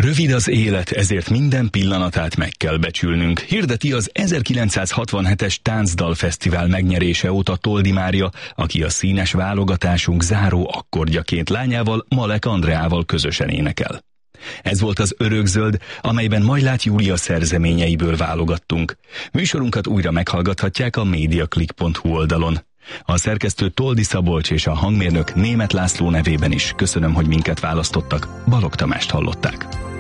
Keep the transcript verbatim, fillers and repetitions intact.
Rövid az élet, ezért minden pillanatát meg kell becsülnünk, hirdeti az ezerkilencszázhatvanhetes Táncdalfesztivál megnyerése óta Toldi Mária, aki a színes válogatásunk záró akkordjaként lányával, Malek Andreával közösen énekel. Ez volt az Örökzöld, amelyben Majlát Júlia szerzeményeiből válogattunk. Műsorunkat újra meghallgathatják a mediaclick pont hu oldalon. A szerkesztő Toldi Szabolcs és a hangmérnök Németh László nevében is köszönöm, hogy minket választottak. Balogh Tamást hallották.